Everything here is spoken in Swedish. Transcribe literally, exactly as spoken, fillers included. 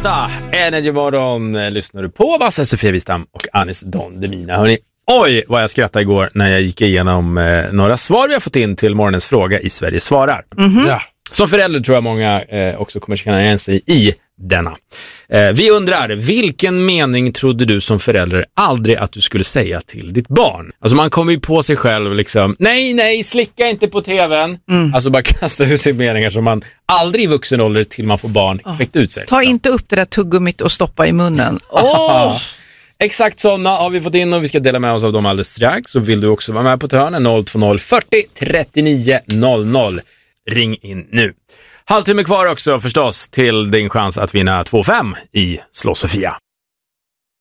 åtta, Energy Morgon, lyssnar du på Basse, Sofia Wistam och Anis Don Demina. Hörrni, oj vad jag skrattade igår när jag gick igenom eh, några svar vi har fått in till morgonens fråga i Sverige svarar. Mm-hmm. Ja. Som förälder tror jag många eh, också kommer känna igen sig i denna. Eh, vi undrar, vilken mening trodde du som förälder aldrig att du skulle säga till ditt barn? Alltså man kommer ju på sig själv liksom, nej, nej, slicka inte på tvn. Mm. Alltså bara kasta ut sig meningar som man aldrig i vuxen ålder till man får barn oh. kläckt ut sig. Ta liksom. Inte upp det där tuggummit och stoppa i munnen. Åh! Oh! Exakt sådana har vi fått in och vi ska dela med oss av dem alldeles strax. Så vill du också vara med på törnen noll två noll fyrtio trettionio noll noll. Ring in nu. Halvtimme kvar också förstås till din chans att vinna två fem i Slå Sofia.